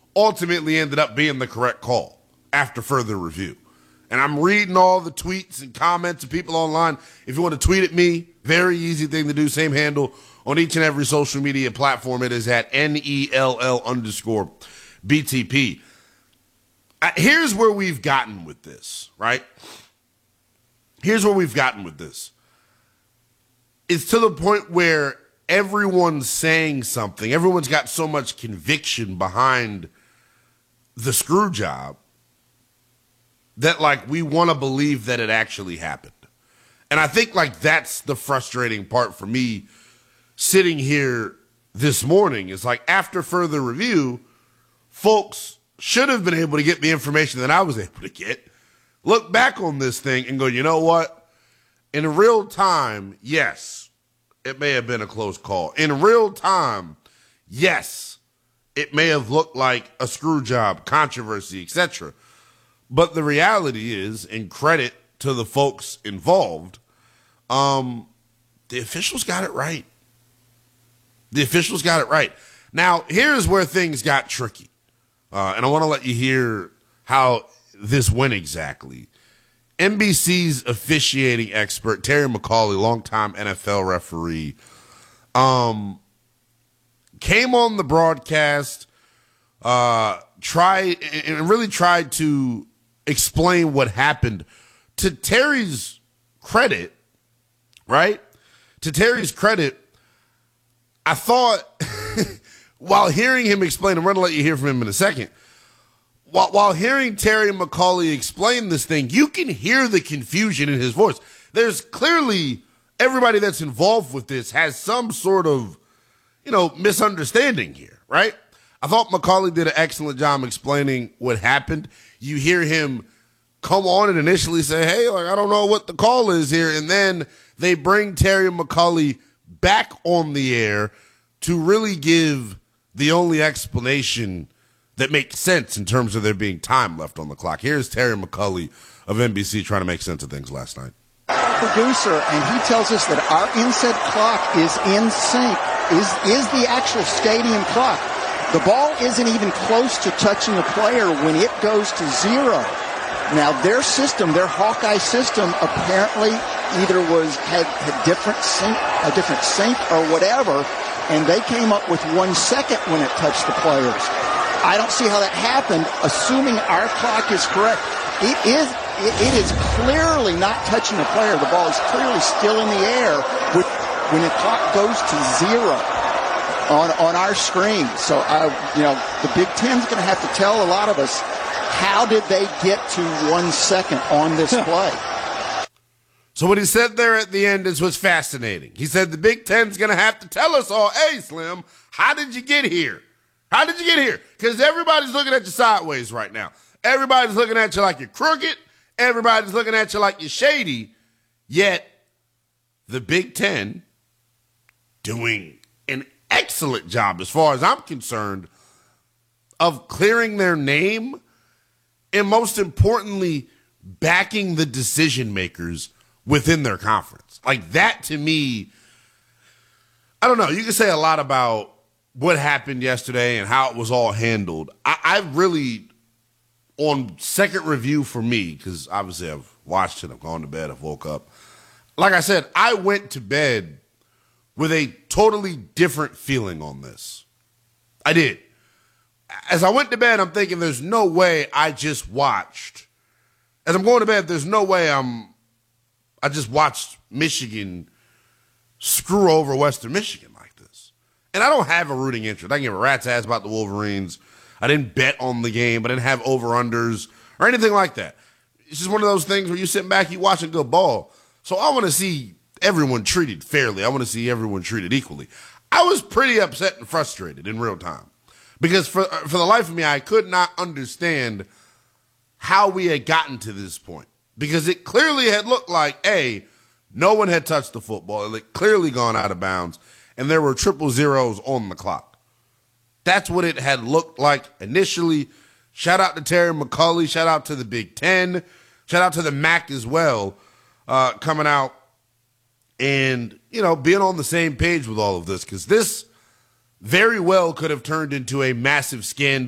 ultimately ended up being the correct call after further review. And I'm reading all the tweets and comments of people online. If you want to tweet at me, very easy thing to do. Same handle on each and every social media platform. It is at NELL_BTP. Here's where we've gotten with this, right? Here's where we've gotten with this. It's to the point where everyone's saying something. Everyone's got so much conviction behind the screw job that, like, we want to believe that it actually happened. And I think, like, that's the frustrating part for me sitting here this morning is, like, after further review, folks should have been able to get the information that I was able to get, look back on this thing and go, you know what? In real time, yes, it may have been a close call. In real time, yes, it may have looked like a screw job, controversy, etc. But the reality is, and credit to the folks involved, the officials got it right. The officials got it right. Now, here's where things got tricky. And I want to let you hear how this went exactly. NBC's officiating expert, Terry McAulay, longtime NFL referee, came on the broadcast, tried to explain what happened. To Terry's credit, right? To Terry's credit, I thought, while hearing him explain, I'm going to let you hear from him in a second. While hearing Terry McAulay explain this thing, you can hear the confusion in his voice. There's clearly everybody that's involved with this has some sort of, misunderstanding here, right? I thought McAulay did an excellent job explaining what happened. You hear him come on and initially say, hey, I don't know what the call is here. And then they bring Terry McAulay back on the air to really give the only explanation that makes sense in terms of there being time left on the clock. Here's Terry McAulay of NBC trying to make sense of things last night. Producer, and he tells us that our inset clock is in sync, is the actual stadium clock. The ball isn't even close to touching the player when it goes to zero. Now, their system, their Hawkeye system, apparently either had a different sync or whatever, and they came up with 1 second when it touched the players. I don't see how that happened, assuming our clock is correct. It is clearly not touching the player. The ball is clearly still in the air when the clock goes to zero on our screen. So, the Big Ten's going to have to tell a lot of us, how did they get to 1 second on this play? So what he said there at the end was fascinating. He said the Big Ten's going to have to tell us all, hey, Slim, how did you get here? How did you get here? Because everybody's looking at you sideways right now. Everybody's looking at you like you're crooked. Everybody's looking at you like you're shady. Yet, the Big Ten doing an excellent job, as far as I'm concerned, of clearing their name and, most importantly, backing the decision makers within their conference. Like, that to me, I don't know. You can say a lot about what happened yesterday and how it was all handled. I really, on second review for me, because obviously I've watched it, I've gone to bed, I've woke up. Like I said, I went to bed with a totally different feeling on this. I did. As I went to bed, I'm thinking there's no way I just watched. As I'm going to bed, there's no way I just watched Michigan screw over Western Michigan like this. And I don't have a rooting interest. I can give a rat's ass about the Wolverines. I didn't bet on the game. I didn't have over-unders or anything like that. It's just one of those things where you sit back, you watch a good ball. So I want to see everyone treated fairly. I want to see everyone treated equally. I was pretty upset and frustrated in real time because for the life of me, I could not understand how we had gotten to this point, because it clearly had looked like, A, no one had touched the football. It had clearly gone out of bounds, and there were 000s on the clock. That's what it had looked like initially. Shout out to Terry McAulay. Shout out to the Big Ten. Shout out to the MAC as well, coming out and, being on the same page with all of this, because this very well could have turned into a massive scandal